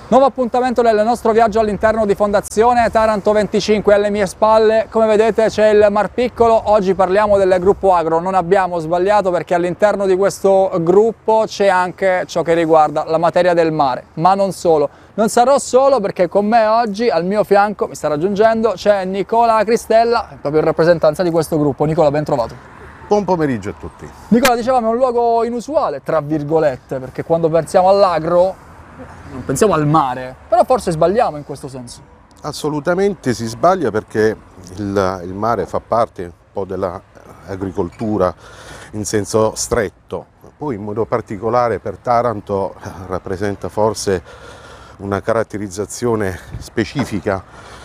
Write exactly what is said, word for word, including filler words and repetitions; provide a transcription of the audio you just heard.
Nuovo appuntamento nel nostro viaggio all'interno di Fondazione Taranto venticinque. Alle mie spalle, come vedete, c'è il Mar Piccolo. Oggi parliamo del gruppo agro. Non abbiamo sbagliato, perché all'interno di questo gruppo c'è anche ciò che riguarda la materia del mare, ma non solo. Non sarò solo, perché con me oggi, al mio fianco, mi sta raggiungendo, c'è Nicola Cristella, proprio in rappresentanza di questo gruppo. Nicola, ben trovato. Buon pomeriggio a tutti. Nicola, dicevamo, è un luogo inusuale, tra virgolette, perché quando pensiamo all'agro non pensiamo al mare, però forse sbagliamo in questo senso. Assolutamente si sbaglia, perché il, il mare fa parte un po' dell'agricoltura in senso stretto, poi in modo particolare per Taranto rappresenta forse una caratterizzazione specifica